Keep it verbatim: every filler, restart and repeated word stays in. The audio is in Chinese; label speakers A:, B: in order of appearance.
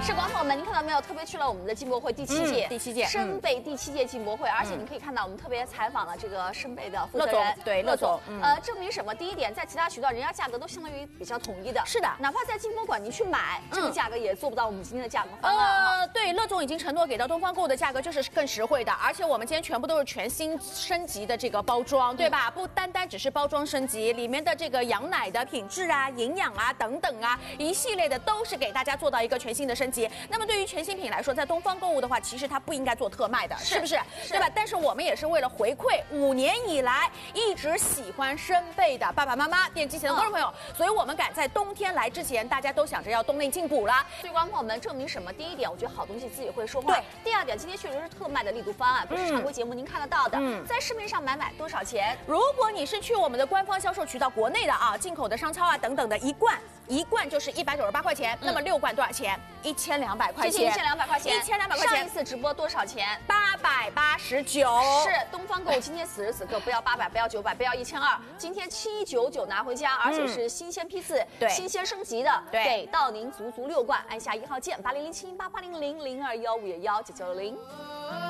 A: 是观众朋友们，您看到没有？特别去了我们的进博会第七届，
B: 嗯、第七届
A: 深贝第七届进博会，嗯、而且你可以看到我们特别采访了这个深贝的负责人，
B: 对乐总，
A: 嗯、呃，证明什么？第一点，在其他渠道人家价格都相当于比较统一的，
B: 是的，
A: 哪怕在进博馆你去买，这个价格也做不到我们今天的价格方案。
B: 呃，对，乐总已经承诺给到东方购物的价格就是更实惠的，而且我们今天全部都是全新升级的这个包装，对吧？嗯、不单单只是包装升级，里面的这个羊奶的品质啊、营养啊等等啊，一系列的都是给大家做到一个全新的升级。那么对于全新品来说，在东方购物的话，其实它不应该做特卖的，是, 是不是？是对吧？但是我们也是为了回馈五年以来一直喜欢深贝的爸爸妈妈、电机前的观众朋友，嗯、所以我们赶在冬天来之前，大家都想着要冬内进补啦。
A: 对观众朋友们证明什么？第一点，我觉得好东西自己会说话。
B: 对。
A: 第二点，今天确实是特卖的力度方案，不是常规节目您看得到的。嗯。在市面上买买多少钱？
B: 如果你是去我们的官方销售渠道，国内的啊，进口的商超啊等等的，一罐一罐就是一百九十八块钱，嗯、那么六罐多少钱？一千两百块钱。
A: 一千两百块钱。
B: 一千两百块钱。
A: 上一次直播多少钱？
B: 八百八十九。
A: 是东方购物，今天此时此刻不要八百，不要九百，不要一千二，今天七九九拿回家，而且是新鲜批次，
B: 对，
A: 新鲜升级的，
B: 对，
A: 给到您足足六罐，按下一号键八零零七八八零零零二幺五幺九九零。